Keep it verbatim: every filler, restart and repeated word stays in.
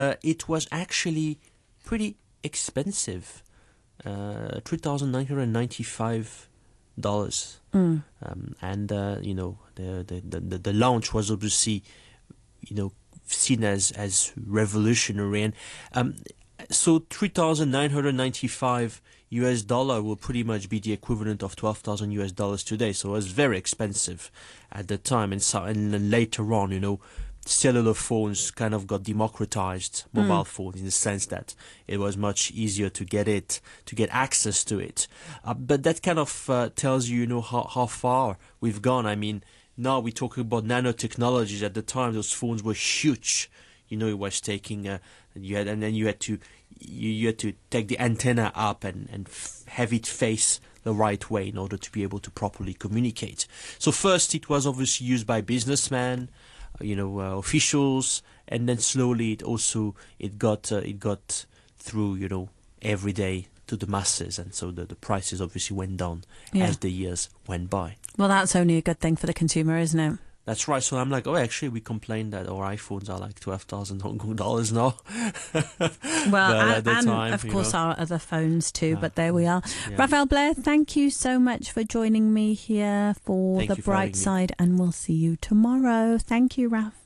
uh, it was actually pretty expensive, uh, three thousand nine hundred ninety-five dollars. Mm. Um, and uh, you know the, the the the launch was obviously, you know, seen as as revolutionary, and um, so three thousand nine hundred ninety-five U S dollar will pretty much be the equivalent of twelve thousand U S dollars today. So it was very expensive at the time, and so and then later on, you know, cellular phones kind of got democratized, mobile mm. phones, in the sense that it was much easier to get it, to get access to it. Uh, but that kind of uh, tells you, you know, how, how far we've gone. I mean, now we're talking about nanotechnologies. At the time, those phones were huge. You know, it was taking, uh, you had, and then you had to, you, you had to take the antenna up and, and f- have it face the right way in order to be able to properly communicate. So first, it was obviously used by businessmen, you know, uh, officials, and then slowly it also it got uh, it got through, you know, every day to the masses, and so the, the prices obviously went down yeah. as the years went by. Well, that's only a good thing for the consumer, isn't it? That's right. So I'm like, oh, actually, we complained that our iPhones are like twelve thousand Hong Kong dollars now. Well, and, and time, of course, know. our other phones too. Yeah. But there we are. Yeah. Raphael Blair, thank you so much for joining me here for thank The Bright Side, and we'll see you tomorrow. Thank you, Raph.